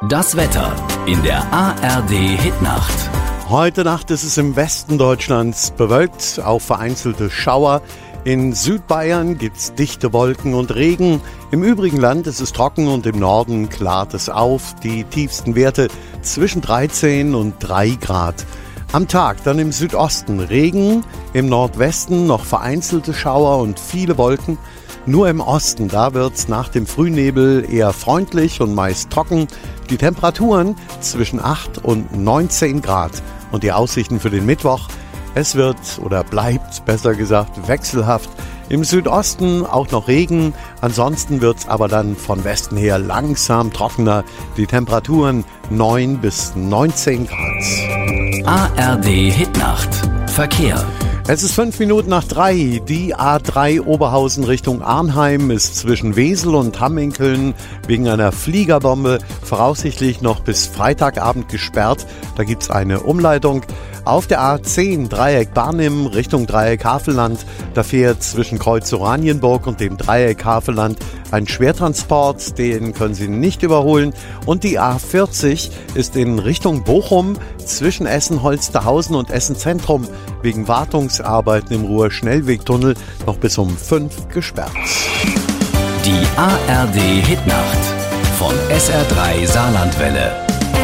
Das Wetter in der ARD Hitnacht. Heute Nacht ist es im Westen Deutschlands bewölkt, auch vereinzelte Schauer. In Südbayern gibt's dichte Wolken und Regen. Im übrigen Land ist es trocken und im Norden klart es auf. Die tiefsten Werte zwischen 13 und 3 Grad. Am Tag dann im Südosten Regen, im Nordwesten noch vereinzelte Schauer und viele Wolken. Nur im Osten, da wird's nach dem Frühnebel eher freundlich und meist trocken. Die Temperaturen zwischen 8 und 19 Grad. Und die Aussichten für den Mittwoch, es wird oder bleibt, besser gesagt, wechselhaft. Im Südosten auch noch Regen, ansonsten wird's aber dann von Westen her langsam trockener. Die Temperaturen 9 bis 19 Grad. ARD Hitnacht. Verkehr. Es ist 5 Minuten nach 3. Die A3 Oberhausen Richtung Arnheim ist zwischen Wesel und Hamminkeln wegen einer Fliegerbombe voraussichtlich noch bis Freitagabend gesperrt. Da gibt's eine Umleitung. Auf der A10 Dreieck Barnim Richtung Dreieck Havelland, da fährt zwischen Kreuz Oranienburg und dem Dreieck Havelland ein Schwertransport, den können Sie nicht überholen. Und die A40 ist in Richtung Bochum zwischen Essen-Holsterhausen und Essen-Zentrum wegen Wartungsarbeiten im Ruhr-Schnellwegtunnel noch bis um 5 gesperrt. Die ARD Hitnacht von SR3 Saarlandwelle.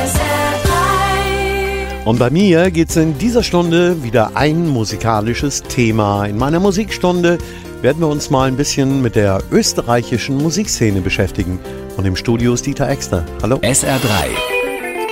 Und bei mir geht's in dieser Stunde wieder ein musikalisches Thema. In meiner Musikstunde werden wir uns mal ein bisschen mit der österreichischen Musikszene beschäftigen. Und im Studio ist Dieter Exner. Hallo. SR3